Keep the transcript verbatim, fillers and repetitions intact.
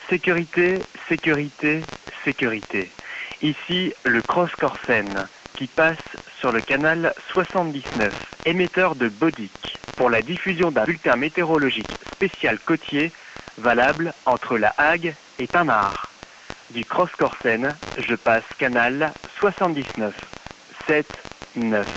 Sécurité, sécurité, sécurité. Ici, le Cross Corsen, qui passe sur le canal soixante-dix-neuf, émetteur de Bodic, pour la diffusion d'un bulletin météorologique spécial côtier, valable entre La Hague et Pinard. Du Cross Corsen, je passe canal soixante-dix-neuf, sept, neuf.